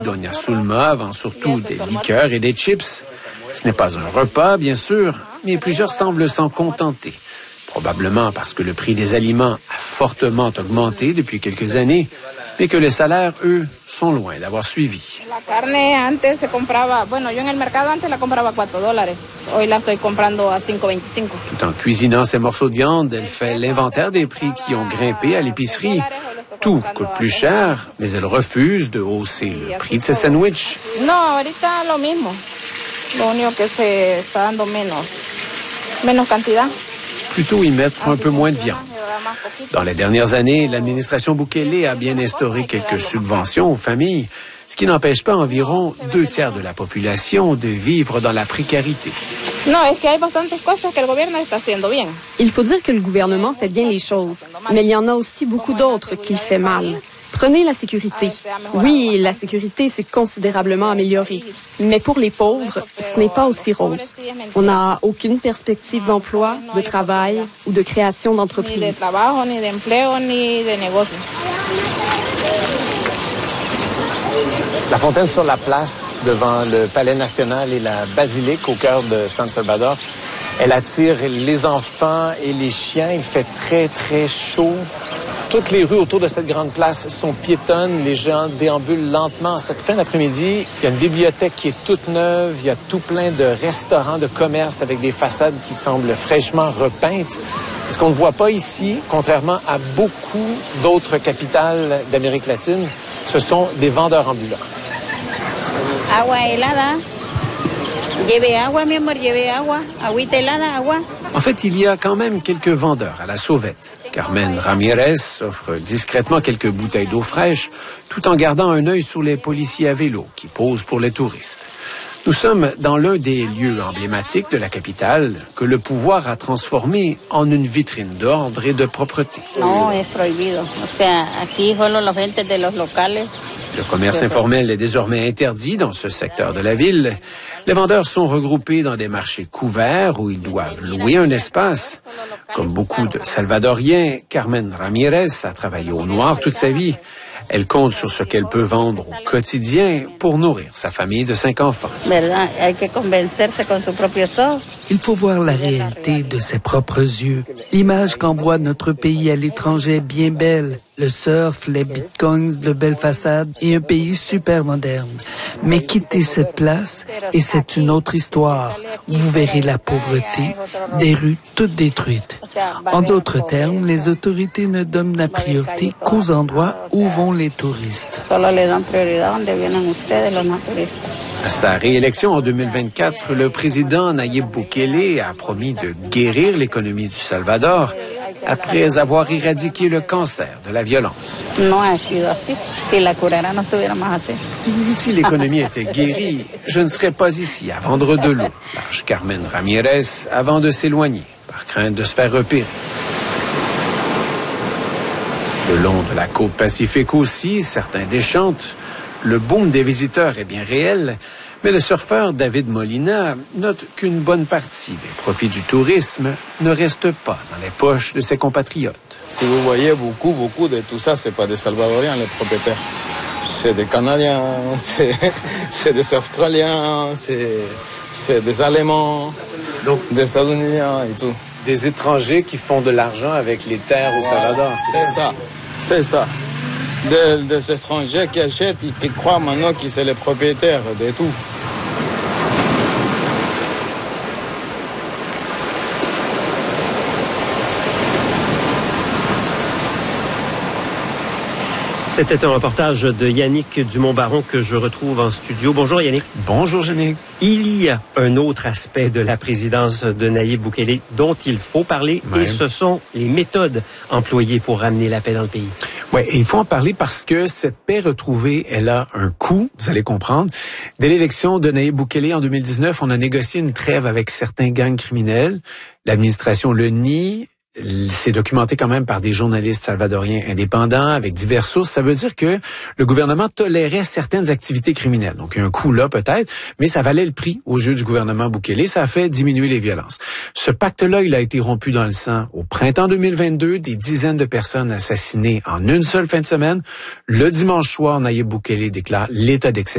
Doña Sulma vend surtout des liqueurs et des chips. Ce n'est pas un repas, bien sûr, mais plusieurs semblent s'en contenter. Probablement parce que le prix des aliments a fortement augmenté depuis quelques années, mais que les salaires, eux, sont loin d'avoir suivi. La carne antes se compraba, yo en el mercado antes la compraba a $4. Hoy la estoy comprando a $5.25. Tout en cuisinant ses morceaux de viande, elle fait l'inventaire des prix qui ont grimpé à l'épicerie. Tout coûte plus cher, mais elle refuse de hausser le prix de ses sandwichs. No, ahorita lo mismo. Lo único que se está dando menos cantidad. Plutôt y mettre un peu moins de viande. Dans les dernières années, l'administration Bukele a bien instauré quelques subventions aux familles, ce qui n'empêche pas environ 2/3 de la population de vivre dans la précarité. Il faut dire que le gouvernement fait bien les choses, mais il y en a aussi beaucoup d'autres qu'il fait mal. Prenez la sécurité. Oui, la sécurité s'est considérablement améliorée. Mais pour les pauvres, ce n'est pas aussi rose. On n'a aucune perspective d'emploi, de travail ou de création d'entreprise. La fontaine sur la place, devant le Palais national et la basilique au cœur de San Salvador, elle attire les enfants et les chiens. Il fait très, très chaud. Toutes les rues autour de cette grande place sont piétonnes. Les gens déambulent lentement. Cette fin d'après-midi, il y a une bibliothèque qui est toute neuve. Il y a tout plein de restaurants, de commerces avec des façades qui semblent fraîchement repeintes. Ce qu'on ne voit pas ici, contrairement à beaucoup d'autres capitales d'Amérique latine, ce sont des vendeurs ambulants. Agua helada. Lleve agua, mi amor, lleve agua. Agüita helada, agua. En fait, il y a quand même quelques vendeurs à la sauvette. Carmen Ramirez offre discrètement quelques bouteilles d'eau fraîche, tout en gardant un œil sur les policiers à vélo qui posent pour les touristes. Nous sommes dans l'un des lieux emblématiques de la capitale que le pouvoir a transformé en une vitrine d'ordre et de propreté. Non, es prohibido. O sea, aquí solo la gente de los locales. Le commerce informel est désormais interdit dans ce secteur de la ville. Les vendeurs sont regroupés dans des marchés couverts où ils doivent louer un espace. Comme beaucoup de Salvadoriens, Carmen Ramirez a travaillé au noir toute sa vie. Elle compte sur ce qu'elle peut vendre au quotidien pour nourrir sa famille de 5 enfants. Il faut voir la réalité de ses propres yeux. L'image qu'envoie notre pays à l'étranger est bien belle. Le surf, les bitcoins, de belles façades et un pays super moderne. Mais quittez cette place et c'est une autre histoire. Vous verrez la pauvreté, des rues toutes détruites. En d'autres termes, les autorités ne donnent la priorité qu'aux endroits où vont les touristes. À sa réélection en 2024, le président Nayib Bukele a promis de guérir l'économie du Salvador après avoir éradiqué le cancer de la violence. Si l'économie était guérie, je ne serais pas ici à vendre de l'eau, lâche Carmen Ramirez avant de s'éloigner, par crainte de se faire repérer. Le long de la côte Pacifique aussi, certains déchantent. Le boom des visiteurs est bien réel, mais le surfeur David Molina note qu'une bonne partie des profits du tourisme ne reste pas dans les poches de ses compatriotes. Si vous voyez beaucoup de tout ça, c'est pas des Salvadoriens les propriétaires. C'est des Canadiens, c'est des Australiens, c'est des Allemands, donc des États-Unis et tout. Des étrangers qui font de l'argent avec les terres au Salvador, c'est ça. Des étrangers qui achètent et qui croient maintenant qu'ils sont les propriétaires de tout. C'était un reportage de Yannick Dumont-Baron que je retrouve en studio. Bonjour Yannick. Bonjour Yannick. Il y a un autre aspect de la présidence de Nayib Bukele dont il faut parler, et ce sont les méthodes employées pour ramener la paix dans le pays. Oui, il faut en parler parce que cette paix retrouvée, elle a un coût, vous allez comprendre. Dès l'élection de Nayib Bukele en 2019, on a négocié une trêve avec certains gangs criminels. L'administration le nie. C'est documenté quand même par des journalistes salvadoriens indépendants avec diverses sources. Ça veut dire que le gouvernement tolérait certaines activités criminelles. Donc, il y a un coût là peut-être, mais ça valait le prix aux yeux du gouvernement Bukele. Ça a fait diminuer les violences. Ce pacte-là, il a été rompu dans le sang au printemps 2022. Des dizaines de personnes assassinées en une seule fin de semaine. Le dimanche soir, Nayib Bukele déclare l'état d'exception.